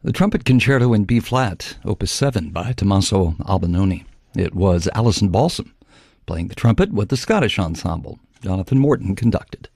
The Trumpet Concerto in B-flat, Opus 7 by Tommaso Albinoni. It was Alison Balsam playing the trumpet with the Scottish ensemble. Jonathan Morton conducted.